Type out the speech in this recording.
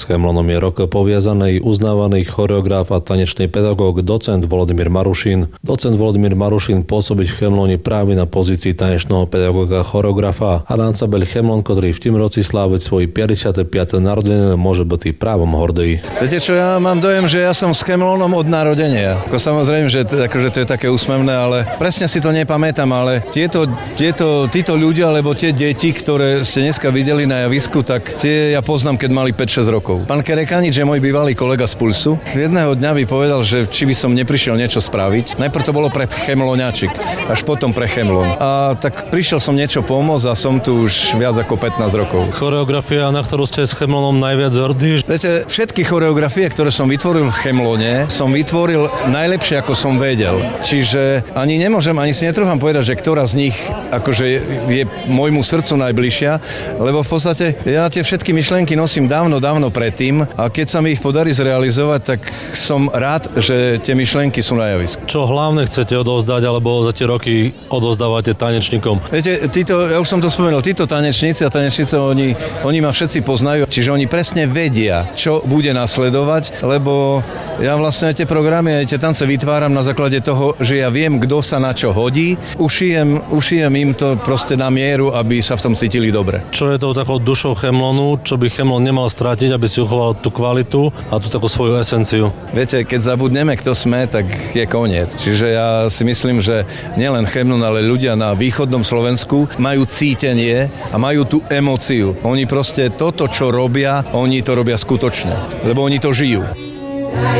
S Chemlonom je rok poviazaný uznávaný choreograf a tanečný pedagóg docent Volodymyr Marušín. Docent Volodymyr Marušín pôsobiť v Chemlone práve na pozícii tanečného pedagóga a choreografa a Ansámbel Chemlon, ktorý v tým roci sláviť svoje 55. narodeniny, môže byť právom hordý. Viete čo, ja mám dojem, že ja som s Chemlonom od narodenia. Samozrejme, že to je také úsmevné, ale presne si to nepamätám, ale títo ľudia, alebo tie deti, ktoré ste dneska videli na javisku, tak tie ja poznám, keď mali 5-6 rokov. Pán Kerekanič je môj bývalý kolega z Pulsu. Jedného dňa by povedal, že či by som neprišiel niečo spraviť. Najprv to bolo pre Chemloňáčik, až potom pre Chemlon. A tak prišiel som niečo pomôcť a som tu už viac ako 15 rokov. Choreografia, na ktorú ste s Chemlonom najviac hrdí? Viete, všetky choreografie, ktoré som vytvoril v Chemlone, som vytvoril najlepšie, ako som vedel. Čiže ani si netrúfam povedať, že ktorá z nich akože je môjmu srdcu najbližšia, lebo v podstate ja tie všetky myšlienky nosím dávno predtým a keď sa mi ich podarí zrealizovať, tak som rád, že tie myšlienky sú na javisku. Čo hlavne chcete odovzdať, alebo za tie roky odovzdávate tanečníkom? Viete, ja už som to spomenul, títo tanečníci a tanečnice, oni ma všetci poznajú, čiže oni presne vedia, čo bude nasledovať, lebo ja vlastne tie programy a tie tance vytváram na základe toho, že ja viem, kto sa na čo hodí, ušijem im to proste na mieru, aby sa v tom cítili dobre. Čo je tou takou dušou Chemlonu, čo by Chemlon nemal strátiť, aby si uchoval tú kvalitu a tú takú svoju esenciu? Viete, keď zabudneme, kto sme, tak je koniec. Čiže ja si myslím, že nielen Chemlon, ale ľudia na východnom Slovensku majú cítenie a majú tú emóciu. Oni proste toto, čo robia, oni to robia skutočne, lebo oni to žijú.